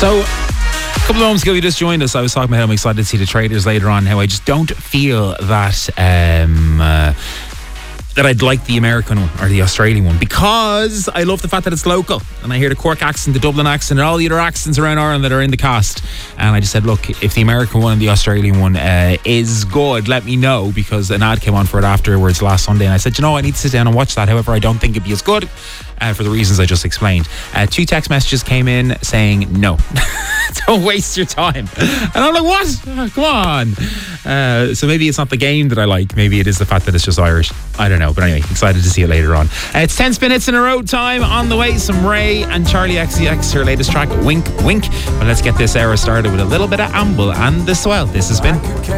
So, a couple of moments ago, you just joined us. I was talking about how I'm excited to see the Traitors later on. How I just don't feel that that I'd like the American one or the Australian one, because I love the fact that it's local and I hear the Cork accent, the Dublin accent, and all the other accents around Ireland that are in the cast. And I just said, look, if the American one and the Australian one is good, let me know, because an ad came on for it afterwards last Sunday, and I said, I need to sit down and watch that. However, I don't think it'd be as good for the reasons I just explained. 2 text messages came in saying no. Don't waste your time. And I'm like, what? Oh, come on. So maybe it's not the game that I like. Maybe it is the fact that it's just Irish. I don't know. But anyway, excited to see it later on. It's 10 minutes in a row time. On the way, some Ray and Charlie XCX, her latest track, Wink Wink. But let's get this era started with a little bit of Amble and The Swell. This has been